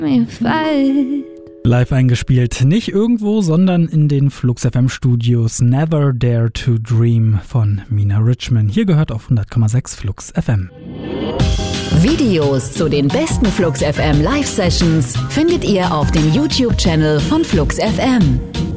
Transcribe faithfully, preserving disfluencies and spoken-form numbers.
me fight. Live eingespielt, nicht irgendwo, sondern in den Flux F M Studios Never Dare to Dream von Mina Richman. Hier gehört auf hundert Komma sechs Flux F M. Videos zu den besten Flux F M Live Sessions findet ihr auf dem YouTube-Channel von Flux F M.